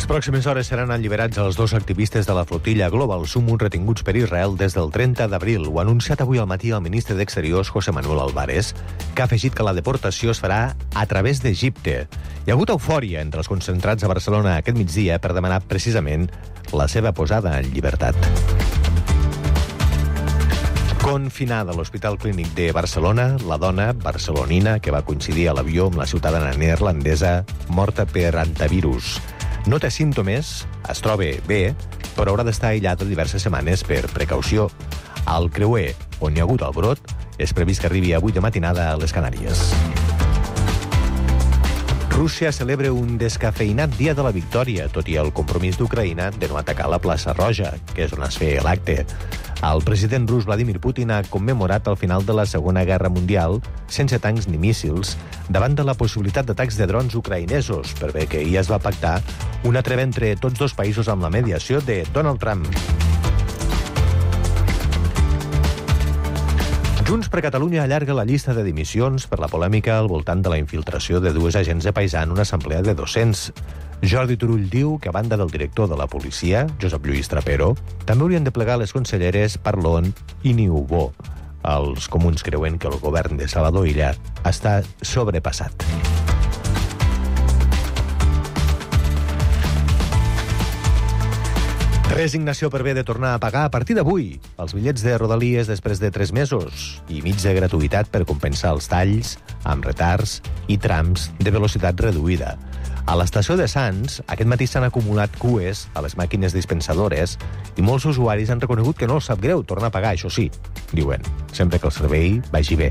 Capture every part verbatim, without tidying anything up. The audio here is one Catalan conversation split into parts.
pròximes hores seran alliberats els dos activistes de la flotilla Global Summum retinguts per Israel des del trenta d'abril. Ho ha anunciat avui al matí el ministre d'Exteriors, José Manuel Álvarez, que ha afegit que la deportació es farà a través d'Egipte. Hi ha hagut eufòria entre els concentrats a Barcelona aquest migdia per demanar precisament la seva posada en llibertat. Confinada a l'Hospital Clínic de Barcelona, la dona barcelonina que va coincidir a l'avió amb la ciutadana neerlandesa morta per antivirus. No té símptomes, es troba bé, però haurà d'estar aïllada diverses setmanes per precaució. Al creuer, on hi ha hagut el brot, és previst que arribi avui de matinada a les Canàries. Rússia celebra un descafeïnat dia de la victòria, tot i el compromís d'Ucraïna de no atacar la plaça Roja, que és on es feia l'acte. El president rus Vladimir Putin ha commemorat el final de la Segona Guerra Mundial sense tancs ni míssils davant de la possibilitat d'atacs de drons ucraïnesos, per bé que ahir es va pactar una treva entre tots dos països amb la mediació de Donald Trump. Junts per Catalunya allarga la llista de dimissions per la polèmica al voltant de la infiltració de dues agents de paisà en una assemblea de docents. Jordi Turull diu que, a banda del director de la policia, Josep Lluís Trapero, també haurien de plegar les conselleres Parlon i Niubó. Els comuns creuen que el govern de Salvador Illa està sobrepassat. Resignació per bé de tornar a pagar a partir d'avui els bitllets de Rodalies després de tres mesos i mig de gratuïtat per compensar els talls amb retards i trams de velocitat reduïda. A l'estació de Sants, aquest matí s'han acumulat cues a les màquines dispensadores i molts usuaris han reconegut que no els sap greu tornar a pagar, això sí, diuen, sempre que el servei vagi bé.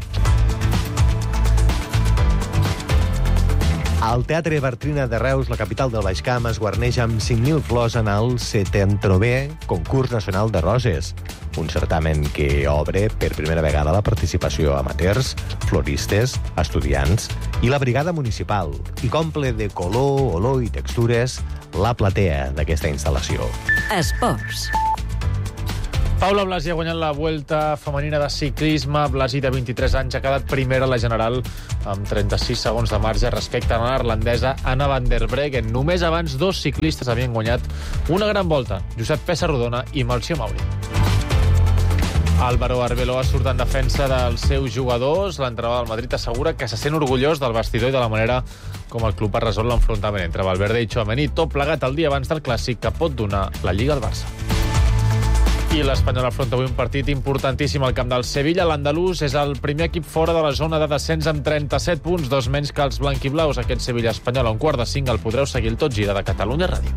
Al Teatre Bartrina de Reus, la capital del Baix Camp, es guarneix amb cinc mil flors en el setanta-novè Concurs Nacional de Roses, un certamen que obre per primera vegada la participació a amateurs, floristes, estudiants i la brigada municipal, i comple de color, olor i textures la platea d'aquesta instal·lació. Esports. Paula Blasi ha guanyat la Vuelta femenina de ciclisme. Blasi, de vint-i-tres anys, ha quedat primera a la general amb trenta-sis segons de marge respecte a la neerlandesa Anna van der Breggen. Només abans dos ciclistes havien guanyat una gran volta, Josep Pessarrodona i Melcior Mauri. Álvaro Arbeloa surt en defensa dels seus jugadors. L'entrenador del Madrid assegura que se sent orgullós del vestidor i de la manera com el club ha resolt l'enfrontament entre Valverde i Tchouaméni, tot plegat el dia abans del Clàssic que pot donar la Lliga al Barça. I l'Espanyol afronta avui un partit importantíssim al camp del Sevilla. L'andalús és el primer equip fora de la zona de descens amb trenta-set punts, dos menys que els blanquiblaus. Aquest Sevilla espanyol a un quart de cinc el podreu seguir el Tot Gira de Catalunya Ràdio.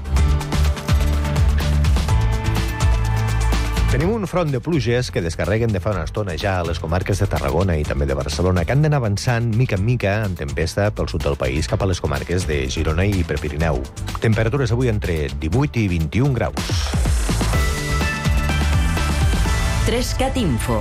Tenim un front de pluges que descarreguen de fa una estona ja a les comarques de Tarragona i també de Barcelona, que han d'anar avançant mica en mica amb tempesta pel sud del país cap a les comarques de Girona i Prepirineu. Temperatures avui entre divuit i vint-i-un graus. Trescat Info.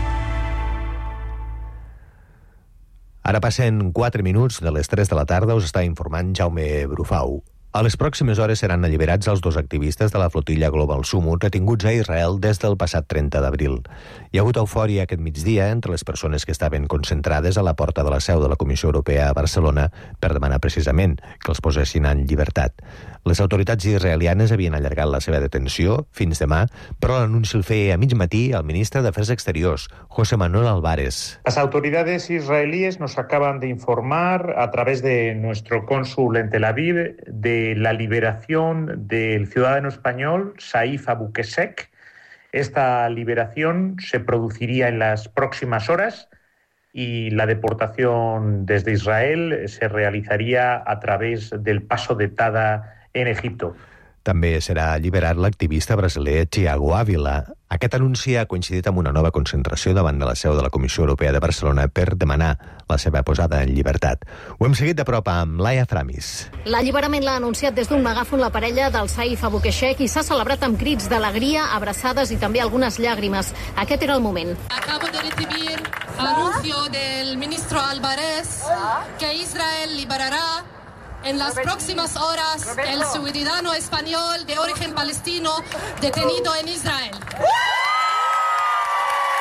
Ara passen quatre minuts de les tres de la tarda, us està informant Jaume Brufau. A les pròximes hores seran alliberats els dos activistes de la flotilla Global Summum retinguts a Israel des del passat trenta d'abril. Hi ha hagut eufòria aquest migdia entre les persones que estaven concentrades a la porta de la seu de la Comissió Europea a Barcelona per demanar precisament que els posessin en llibertat. Les autoritats israelianes havien allargat la seva detenció fins demà, però l'anunci el feia a mig matí el ministre d'Afers Exteriors, José Manuel Álvarez. Las autoridades israelíes nos acaban de informar a través de nuestro cónsul en Tel Aviv de la liberación del ciudadano español Saif Abukesek. Esta liberación se produciría en las próximas horas y la deportación desde Israel se realizaría a través del paso de Tada en Egipto. També serà alliberat l'activista brasiler Thiago Ávila. Aquest anunci ha coincidit amb una nova concentració davant de la seu de la Comissió Europea de Barcelona per demanar la seva posada en llibertat. Ho hem seguit de prop amb Laia Framis. L'alliberament l'ha anunciat des d'un megàfon la parella del Saif Abukesek i s'ha celebrat amb crits d'alegria, abraçades i també algunes llàgrimes. Aquest era el moment. Acabo de recibir anuncio del ministro Álvarez que Israel liberará en las próximas horas el ciudadano español de origen palestino detenido en Israel.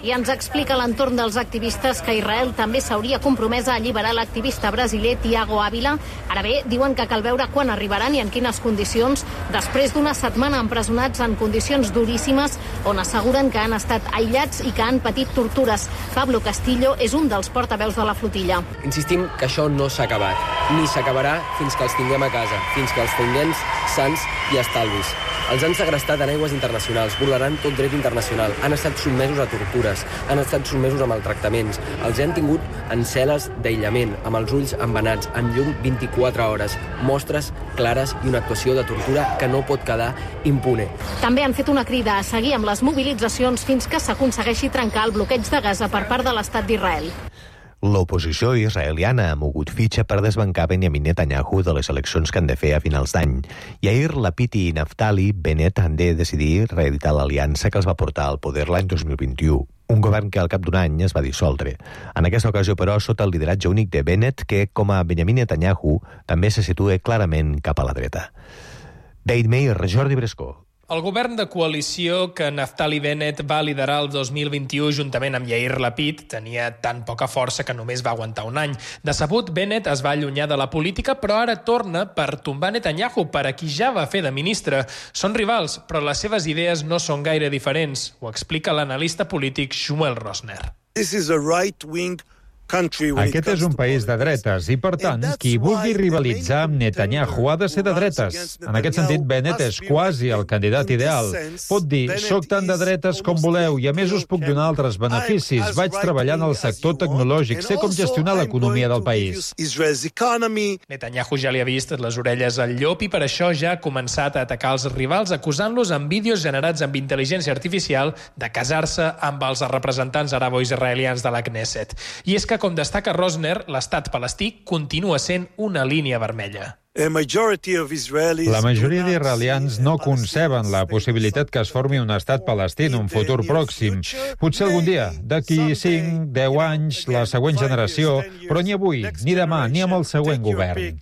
I ens explica l'entorn dels activistes que Israel també s'hauria compromès a alliberar l'activista brasiler Thiago Ávila. Ara bé, diuen que cal veure quan arribaran i en quines condicions, després d'una setmana empresonats en condicions duríssimes, on asseguren que han estat aïllats i que han patit tortures. Pablo Castillo és un dels portaveus de la flotilla. Insistim que això no s'ha acabat, ni s'acabarà fins que els tinguem a casa, fins que els tinguem sants i estalvis. Els han segrestat en aigües internacionals, vulnerant tot dret internacional, han estat sotmesos a tortures, han estat sotmesos a maltractaments, els han tingut en cel·les d'aïllament, amb els ulls embenats, amb llum vint-i-quatre hores, mostres clares i una actuació de tortura que no pot quedar impune. També han fet una crida a seguir amb les mobilitzacions fins que s'aconsegueixi trencar el bloqueig de Gaza per part de l'Estat d'Israel. L'oposició israeliana ha mogut fitxa per desbancar Benjamin Netanyahu de les eleccions que han de fer a finals d'any. Yair Lapid i Naftali Bennett han de decidir reeditar l'aliança que els va portar al poder l'any dos mil vint-i-u. Un govern que al cap d'un any es va dissoldre. En aquesta ocasió, però, sota el lideratge únic de Bennett, que, com a Benjamin Netanyahu, també se situa clarament cap a la dreta. David Meir, Jordi Brescó. El govern de coalició que Naftali Bennett va liderar el dos mil vint-i-u juntament amb Yair Lapid tenia tan poca força que només va aguantar un any. Decebut, Bennett es va allunyar de la política, però ara torna per tombar Netanyahu, per a qui ja va fer de ministre. Són rivals, però les seves idees no són gaire diferents. Ho explica l'analista polític Shmuel Rosner. This is a right-wing Aquest és un país de dretes i, per tant, qui vulgui rivalitzar amb Netanyahu ha de ser de dretes. En aquest sentit, Bennett és quasi el candidat ideal. Pot dir, soc tan de dretes com voleu i a més us puc donar altres beneficis. Vaig treballar en el sector tecnològic, sé com gestionar l'economia del país. Netanyahu ja li ha vist les orelles al llop i per això ja ha començat a atacar els rivals, acusant-los amb vídeos generats amb intel·ligència artificial de casar-se amb els representants arabo-israelians de la Knesset. I és que, com destaca Rosner, l'estat palestí continua sent una línia vermella. La majoria d'israelians no conceben la possibilitat que es formi un estat palestí en un futur pròxim. Potser algun dia, d'aquí cinc, deu anys, la següent generació, però ni avui, ni demà, ni amb el següent govern.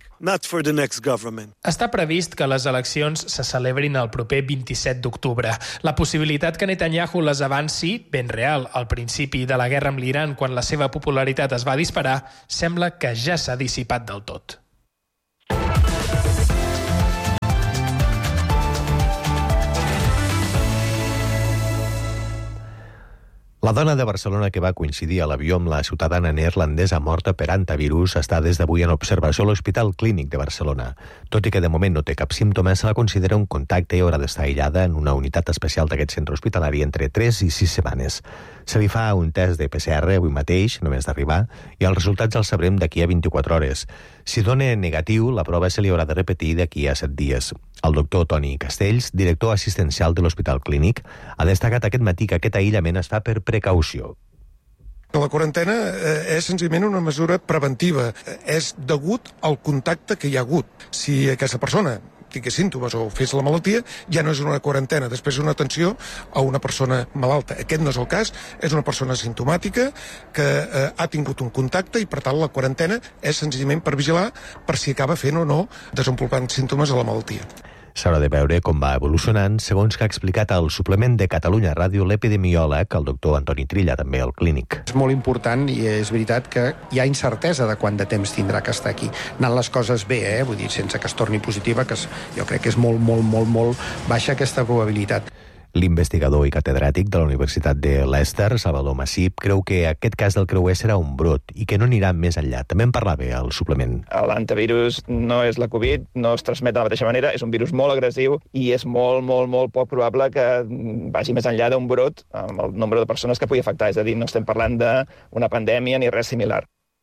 Està previst que les eleccions se celebrin el proper vint-i-set d'octubre. La possibilitat que Netanyahu les avanci, ben real, al principi de la guerra amb l'Iran, quan la seva popularitat es va disparar, sembla que ja s'ha dissipat del tot. La dona de Barcelona que va coincidir a l'avió amb la ciutadana neerlandesa morta per hantavirus està des d'avui en observació a l'Hospital Clínic de Barcelona. Tot i que de moment no té cap símptoma, se la considera un contacte i haurà d'estar aïllada en una unitat especial d'aquest centre hospitalari entre tres i sis setmanes. Se li fa un test de P C R avui mateix, només d'arribar, i els resultats els sabrem d'aquí a vint-i-quatre hores. Si dona negatiu, la prova se li haurà de repetir d'aquí a set dies. El doctor Toni Castells, director assistencial de l'Hospital Clínic, ha destacat aquest matí que aquest aïllament es fa per precaució. La quarantena és senzillament una mesura preventiva. És degut al contacte que hi ha hagut. Si aquesta persona tingués símptomes o fes la malaltia, ja no és una quarantena, després és una atenció a una persona malalta. Aquest no és el cas, és una persona simptomàtica que eh, ha tingut un contacte i, per tant, la quarantena és senzillament per vigilar per si acaba fent o no desenvolupant símptomes de la malaltia. S'haurà de veure com va evolucionant, segons que ha explicat al suplement de Catalunya Ràdio l'epidemiòleg, el doctor Antoni Trilla, també al Clínic. És molt important i és veritat que hi ha incertesa de quant de temps tindrà que estar aquí. Anant les coses bé, eh? Vull dir, sense que es torni positiva, que jo crec que és molt, molt, molt, molt baixa aquesta probabilitat. L'investigador i catedràtic de la Universitat de Leicester, Salvador Massip, creu que aquest cas del creuer serà un brot i que no anirà més enllà. També en parlava al suplement. L'hantavirus no és la Covid, no es transmet de la mateixa manera, és un virus molt agressiu i és molt, molt, molt poc probable que vagi més enllà d'un brot amb el nombre de persones que pugui afectar. És a dir, no estem parlant d'una pandèmia ni res similar.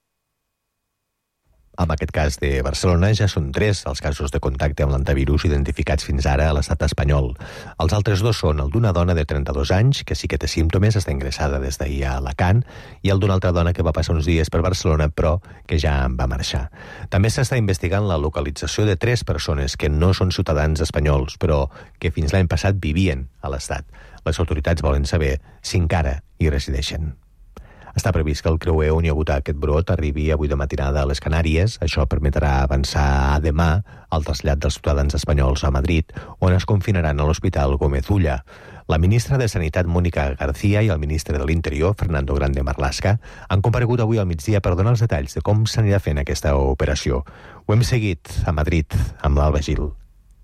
Amb aquest cas de Barcelona ja són tres els casos de contacte amb l'hantavirus identificats fins ara a l'estat espanyol. Els altres dos són el d'una dona de trenta-dos anys, que sí que té símptomes, està ingressada des d'ahir a Alacant, i el d'una altra dona que va passar uns dies per Barcelona, però que ja en va marxar. També s'està investigant la localització de tres persones que no són ciutadans espanyols, però que fins l'any passat vivien a l'estat. Les autoritats volen saber si encara hi resideixen. Està previst que el creuer on hi ha hagut aquest brot arribi avui de matinada a les Canàries. Això permetrà avançar a demà el trasllat dels ciutadans espanyols a Madrid, on es confinaran a l'Hospital Gómez Ulla. La ministra de Sanitat, Mónica García, i el ministre de l'Interior, Fernando Grande Marlaska, han comparegut avui al migdia per donar els detalls de com s'anirà fent aquesta operació. Ho hem seguit a Madrid amb l'Alba Gil.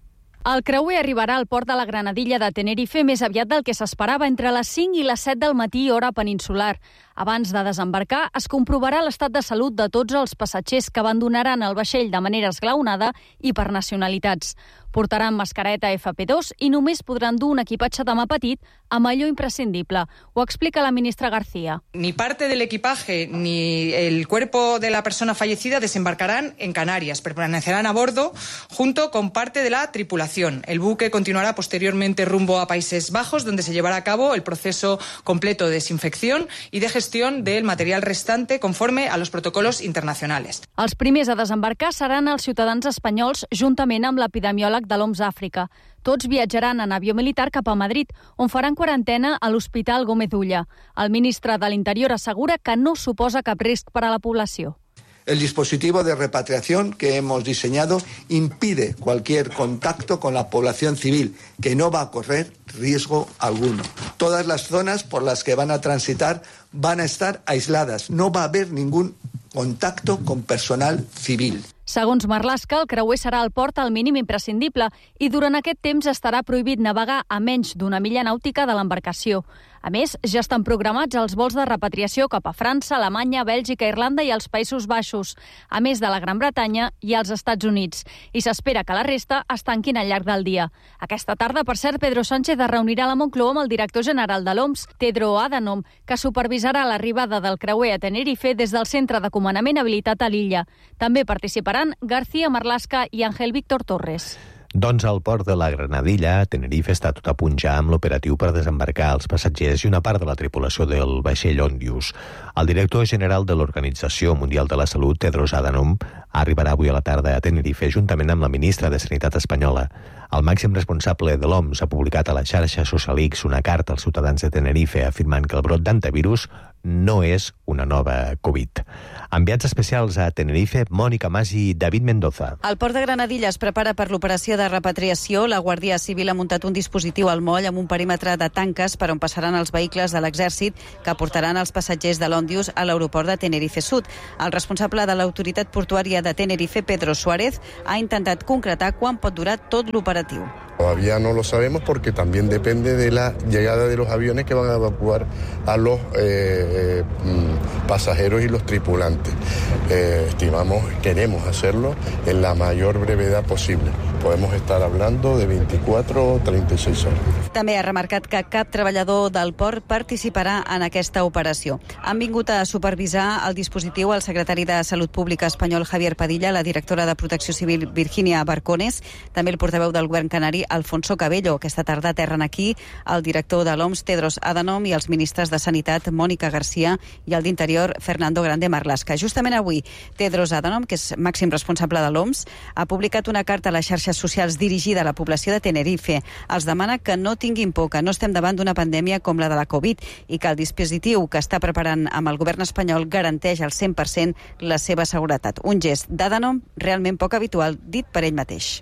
El creuer arribarà al port de la Granadilla de Tenerife més aviat del que s'esperava, entre les cinc i les set del matí, hora peninsular. Abans de desembarcar, es comprovarà l'estat de salut de tots els passatgers que abandonaran el vaixell de manera esglaonada i per nacionalitats. Portaran mascareta efa pe dos i només podran dur un equipatge de mà petit amb allò imprescindible. Ho explica la ministra García. Ni parte del equipaje ni el cuerpo de la persona fallecida desembarcarán en Canarias. Permanecerán a bordo junto con parte de la tripulación. El buque continuará posteriormente rumbo a Países Bajos, donde se llevará a cabo el proceso completo de desinfección y de gestión del material restante conforme a los protocolos internacionales. Els primers a desembarcar seran els ciutadans espanyols juntament amb l'epidemiòleg de l'O M S Àfrica. Tots viatjaran en avió militar cap a Madrid, on faran quarantena a l'Hospital Gómez Ulla. El ministre de l'Interior assegura que no suposa cap risc per a la població. El dispositivo de repatriación que hemos diseñado impide cualquier contacto con la población civil, que no va a correr riesgo alguno. Todas las zonas por las que van a transitar van a estar aisladas. No va a haber ningún contacto con personal civil. Segons Marlaska, el creuer serà al port al mínim imprescindible i durant aquest temps estarà prohibit navegar a menys d'una milla nàutica de l'embarcació. A més, ja estan programats els vols de repatriació cap a França, Alemanya, Bèlgica, Irlanda i els Països Baixos, a més de la Gran Bretanya i els Estats Units. I s'espera que la resta es tanquin al llarg del dia. Aquesta tarda, per cert, Pedro Sánchez es reunirà a la Moncloa amb el director general de l'O M S, Tedros Adhanom, que supervisarà l'arribada del creuer a Tenerife des del centre de comandament habilitat a l'illa. També participaran García Marlaska i Ángel Víctor Torres. Doncs al port de la Granadilla, Tenerife, està tot a punt ja amb l'operatiu per desembarcar els passatgers i una part de la tripulació del vaixell Ondius. El director general de l'Organització Mundial de la Salut, Tedros Adhanom, arribarà avui a la tarda a Tenerife juntament amb la ministra de Sanitat espanyola. El màxim responsable de l'O M S ha publicat a la xarxa Social X una carta als ciutadans de Tenerife afirmant que el brot d'antivirus no és una nova Covid. Enviats especials a Tenerife, Mònica Mas i David Mendoza. El port de Granadilla es prepara per l'operació de repatriació. La Guàrdia Civil ha muntat un dispositiu al moll amb un perímetre de tanques per on passaran els vehicles de l'exèrcit que portaran els passatgers de l'Ondius a l'aeroport de Tenerife Sud. El responsable de l'autoritat portuària de Tenerife, Pedro Suárez, ha intentat concretar quan pot durar tot l'operatiu. Todavía no lo sabemos porque también depende de la llegada de los aviones que van a evacuar a los eh, eh, pasajeros y los tripulantes. Eh, estimamos, queremos hacerlo en la mayor brevedad posible. Podemos estar hablando de veinticuatro o treinta y seis horas. També ha remarcat que cap treballador del port participarà en aquesta operació. Han vingut a supervisar el dispositiu el secretari de Salut Pública espanyol Javier Padilla, la directora de Protecció Civil Virginia Barcones, també el portaveu del govern canari Alfonso Cabello. Aquesta tarda aterren aquí el director de l'O M S, Tedros Adhanom, i els ministres de Sanitat, Mónica García, i el d'Interior, Fernando Grande Marlaska. Justament avui, Tedros Adhanom, que és màxim responsable de l'O M S, ha publicat una carta a les xarxes socials dirigida a la població de Tenerife. Els demana que no tinguin por, que no estem davant d'una pandèmia com la de la Covid i que el dispositiu que està preparant amb el govern espanyol garanteix al cent per cent la seva seguretat. Un gest d'Adhanom realment poc habitual, dit per ell mateix.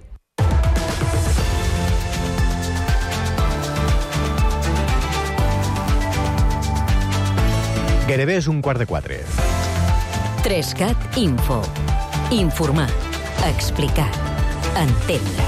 Gairebé és un quart de quatre. Trescat Info. Informar. Explicar. Entendre.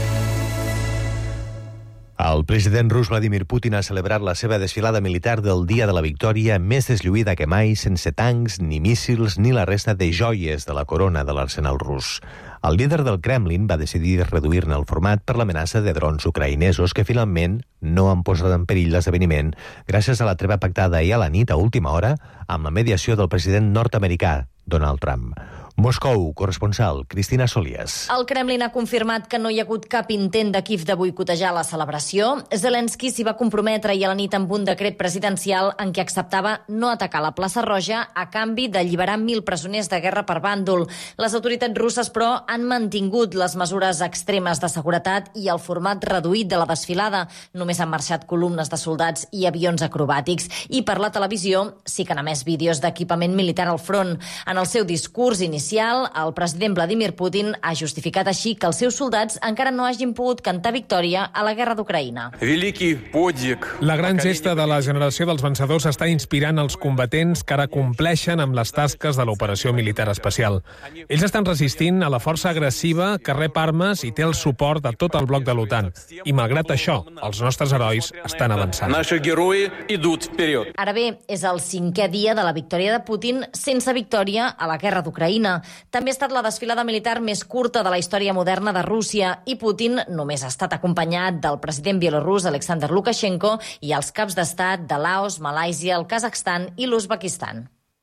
El president rus Vladimir Putin ha celebrat la seva desfilada militar del Dia de la Victòria més deslluïda que mai, sense tancs, ni míssils, ni la resta de joies de la corona de l'arsenal rus. El líder del Kremlin va decidir reduir-ne el format per l'amenaça de drons ucraïnesos que finalment no han posat en perill l'esdeveniment gràcies a la treva pactada ahir a la nit a última hora amb la mediació del president nord-americà, Donald Trump. Moscou, corresponsal, Cristina Solías. El Kremlin ha confirmat que no hi ha hagut cap intent de Kíev de boicotejar la celebració. Zelensky s'hi va comprometre ahir a la nit amb un decret presidencial en què acceptava no atacar la plaça Roja a canvi d'alliberar mil presoners de guerra per bàndol. Les autoritats russes, però, han mantingut les mesures extremes de seguretat i el format reduït de la desfilada. Només han marxat columnes de soldats i avions acrobàtics. I per la televisió sí que han emès vídeos d'equipament militar al front. En el seu discurs inicial, el president Vladimir Putin ha justificat així que els seus soldats encara no hagin pogut cantar victòria a la guerra d'Ucraïna. La gran gesta de la generació dels vencedors està inspirant els combatents que ara compleixen amb les tasques de l'operació militar especial. Ells estan resistint a la força agressiva que rep armes i té el suport de tot el bloc de l'OTAN. I malgrat això, els nostres herois estan avançant. Ara bé, és el cinquè dia de la victòria de Putin sense victòria a la guerra d'Ucraïna. També ha estat la desfilada militar més curta de la història moderna de Rússia i Putin només ha estat acompanyat del president bielorrús Alexander Lukashenko i els caps d'estat de Laos, Malàisia, el Kazakhstan i l'Uzbekistan.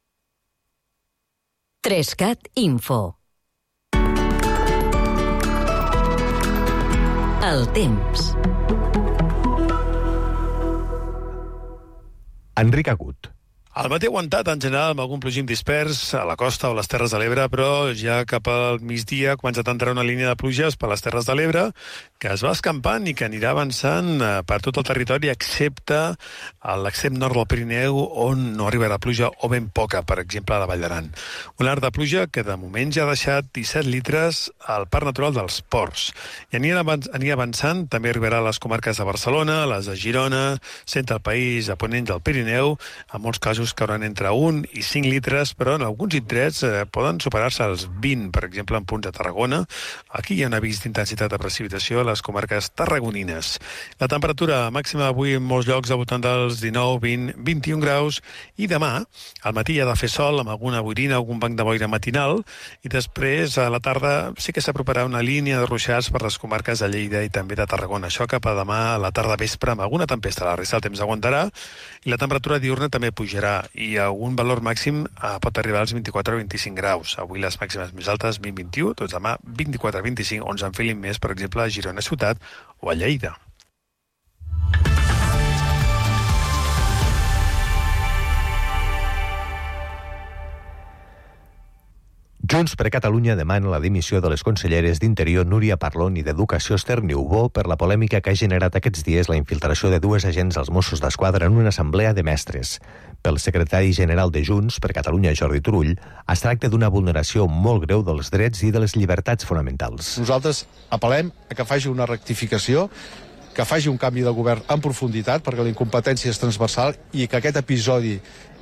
Trescat Info. El temps. Enric Agut. El matí aguantat, en general, amb algun plogim dispers a la costa o a les Terres de l'Ebre, però ja cap al migdia comença a entrar una línia de pluges per les Terres de l'Ebre que es va escampant i que anirà avançant per tot el territori, excepte a l'extrem nord del Pirineu, on no arribarà pluja o ben poca, per exemple, a la Vall d'Aran. Un arc de pluja que de moment ja ha deixat disset litres al Parc Natural dels Ports. I anirà avançant, també arribarà a les comarques de Barcelona, a les de Girona, centre del país, a ponent del Pirineu, en molts casos que hauran entre un i cinc litres, però en alguns indrets eh, poden superar-se els vint, per exemple, en punts de Tarragona. Aquí hi ha un avís d'intensitat de precipitació a les comarques tarragonines. La temperatura màxima avui en molts llocs al voltant dels dinou, vint, vint-i-un graus, i demà al matí ha de fer sol amb alguna boirina, algun banc de boira matinal, i després a la tarda sí que s'aproparà una línia de ruixats per les comarques de Lleida i també de Tarragona. Això cap a demà a la tarda vespre amb alguna tempesta. La resta del temps aguantarà i la temperatura diurna també pujarà i algun valor màxim eh, pot arribar als vint-i-quatre o vint-i-cinc graus. Avui les màximes més altes, vint a vint-i-u, tots demà vint-i-quatre a vint-i-cinc, on s'enfilin més, per exemple, a Girona Ciutat o a Lleida. Junts per Catalunya demana la dimissió de les conselleres d'Interior Núria Parlon i d'Educació Esther Niubó per la polèmica que ha generat aquests dies la infiltració de dues agents dels Mossos d'Esquadra en una assemblea de mestres. Pel secretari general de Junts per Catalunya, Jordi Turull, es tracta d'una vulneració molt greu dels drets i de les llibertats fonamentals. Nosaltres apel·lem a que faci una rectificació, que faci un canvi de govern en profunditat, perquè la incompetència és transversal i que aquest episodi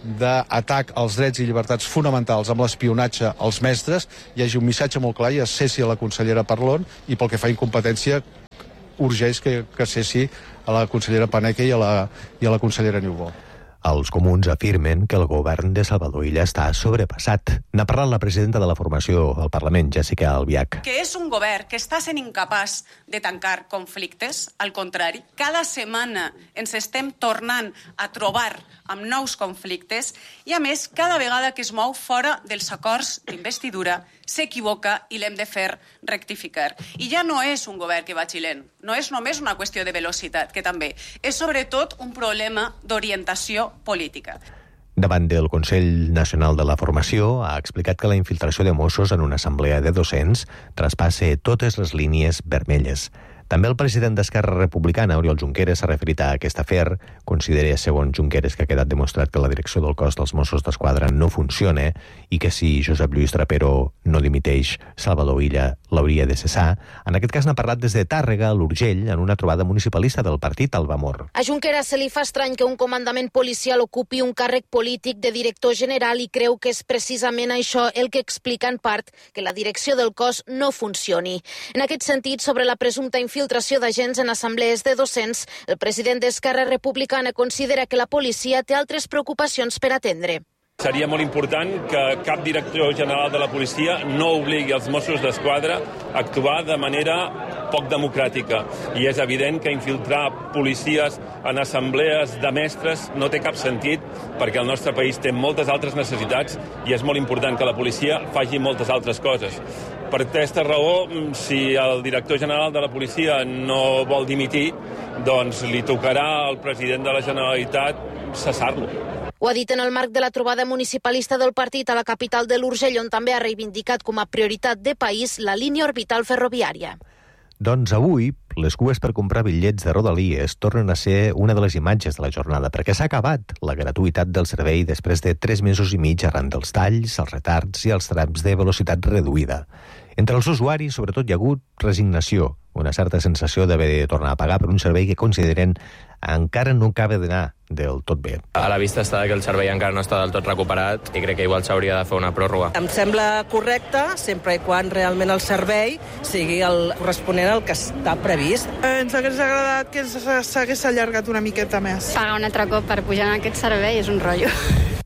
d'atac als drets i llibertats fonamentals amb l'espionatge als mestres hi hagi un missatge molt clar i es cessi a la consellera Parlon, i pel que fa a incompetència urgeix que, que cessi a la consellera Paneque i a la, i a la consellera Niubó. Els comuns afirmen que el govern de Salvador Illa està sobrepassat. N'ha parlat la presidenta de la formació al Parlament, Jessica Albiach. Que és un govern que està sent incapaç de tancar conflictes, al contrari, cada setmana ens estem tornant a trobar amb nous conflictes i, a més, cada vegada que es mou fora dels acords d'investidura s'equivoca i l'hem de fer rectificar. I ja no és un govern que va lent, no és només una qüestió de velocitat, que també és sobretot un problema d'orientació política. Davant del Consell Nacional de la Formació, ha explicat que la infiltració de Mossos en una assemblea de docents traspassa totes les línies vermelles. També el president d'Esquerra Republicana, Oriol Junqueras, s'ha referit a aquest afer. Considera, segons Junqueras, que ha quedat demostrat que la direcció del cos dels Mossos d'Esquadra no funciona i que si Josep Lluís Trapero no dimiteix, Salvador Illa l'hauria de cessar. En aquest cas n'ha parlat des de Tàrrega, a l'Urgell, en una trobada municipalista del partit Albamor. A Junqueras se li fa estrany que un comandament policial ocupi un càrrec polític de director general i creu que és precisament això el que explica en part que la direcció del cos no funcioni. En aquest sentit, sobre la presumpta infiltració d'agents en assemblees de docents, el president d'Esquerra Republicana considera que la policia té altres preocupacions per atendre. Seria molt important que cap director general de la policia no obligui els Mossos d'Esquadra a actuar de manera poc democràtica. I és evident que infiltrar policies en assemblees de mestres no té cap sentit, perquè el nostre país té moltes altres necessitats i és molt important que la policia faci moltes altres coses. Per aquesta raó, si el director general de la policia no vol dimitir, doncs li tocarà al president de la Generalitat cessar-lo. Ho ha dit en el marc de la trobada municipalista del partit a la capital de l'Urgell, on també ha reivindicat com a prioritat de país la línia orbital ferroviària. Doncs avui, les cues per comprar bitllets de Rodalies tornen a ser una de les imatges de la jornada, perquè s'ha acabat la gratuïtat del servei després de tres mesos i mig arran dels talls, els retards i els trams de velocitat reduïda. Entre els usuaris, sobretot, hi ha hagut resignació, una certa sensació d'haver de tornar a pagar per un servei que consideren encara no acaba d'anar del tot bé. A la vista està que el servei encara no està del tot recuperat i crec que igual s'hauria de fer una pròrroga. Em sembla correcte, sempre i quan realment el servei sigui el corresponent al que està previst. Ens hagués agradat que s'hagués allargat una miqueta més. Pagar un altre cop per pujar en aquest servei és un rotllo.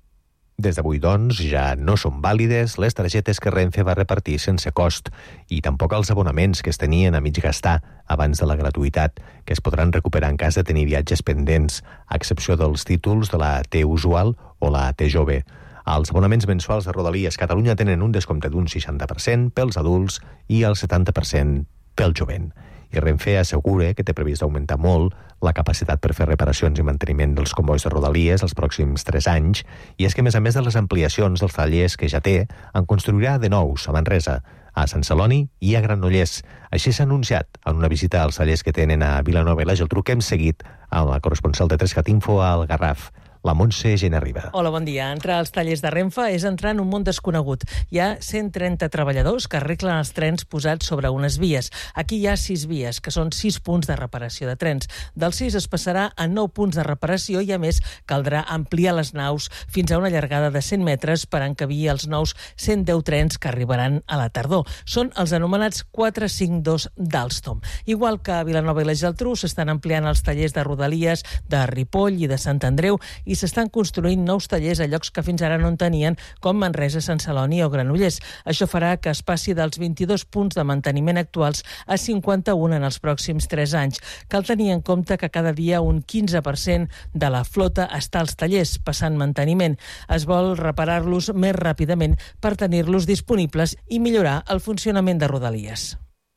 Des d'avui, doncs, ja no són vàlides les targetes que Renfe va repartir sense cost i tampoc els abonaments que es tenien a mig gastar abans de la gratuïtat, que es podran recuperar en cas de tenir viatges pendents, a excepció dels títols de la T usual o la T jove. Els abonaments mensuals de Rodalies Catalunya tenen un descompte d'un seixanta per cent pels adults i el setanta per cent pel jovent. I Renfe assegura que té previst augmentar molt la capacitat per fer reparacions i manteniment dels convois de Rodalies els pròxims tres anys, i és que, a més a més de les ampliacions dels tallers que ja té, en construirà de nous a Manresa, a Sant Celoni i a Granollers. Així s'ha anunciat en una visita als tallers que tenen a Vilanova i la Geltrú, que hem seguit amb la corresponsal de tres cat info al Garraf, la Montse Generriba. Hola, bon dia. Entrar als tallers de Renfe és entrar en un món desconegut. Hi ha cent trenta treballadors que arreglen els trens posats sobre unes vies. Aquí hi ha sis vies, que són sis punts de reparació de trens. Dels sis es passarà a nou punts de reparació i, a més, caldrà ampliar les naus fins a una llargada de cent metres per encabir els nous cent deu trens que arribaran a la tardor. Són els anomenats quatre cinc dos d'Alstom. Igual que a Vilanova i la Geltrú, s'estan ampliant els tallers de Rodalies, de Ripoll i de Sant Andreu i s'estan construint nous tallers a llocs que fins ara no en tenien, com Manresa, Sant Celoni o Granollers. Això farà que es passi dels vint-i-dos punts de manteniment actuals a cinquanta-un en els pròxims tres anys. Cal tenir en compte que cada dia un quinze per cent de la flota està als tallers, passant manteniment. Es vol reparar-los més ràpidament per tenir-los disponibles i millorar el funcionament de Rodalies.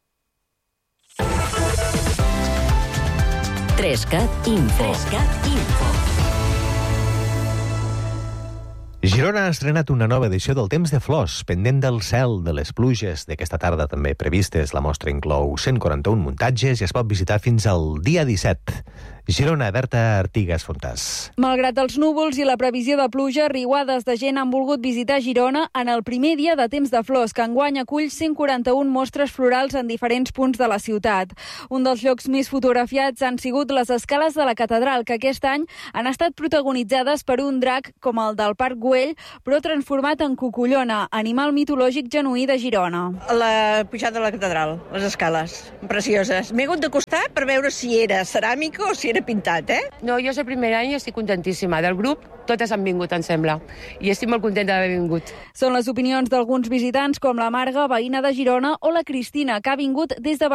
tres cat info. tres cat info. Girona ha estrenat una nova edició del Temps de Flors, pendent del cel, de les pluges d'aquesta tarda també previstes. La mostra inclou cent quaranta-un muntatges i es pot visitar fins al dia disset. Girona, Berta Artigas Fontàs. Malgrat els núvols i la previsió de pluja, riuades de gent han volgut visitar Girona en el primer dia de Temps de Flors, que enguany acull cent quaranta-un mostres florals en diferents punts de la ciutat. Un dels llocs més fotografiats han sigut les escales de la catedral, que aquest any han estat protagonitzades per un drac com el del Parc Güell, però transformat en cucullona, animal mitològic genuí de Girona. La pujada de la catedral, les escales, precioses. M'he hagut d'acostar per veure si era ceràmica o si era pintat, eh? No, jo és el primer any i estic contentíssima. Del grup, totes han vingut, em sembla. I estic molt contenta d'haver vingut. Són les opinions d'alguns visitants, com la Marga, veïna de Girona, o la Cristina, que ha vingut des de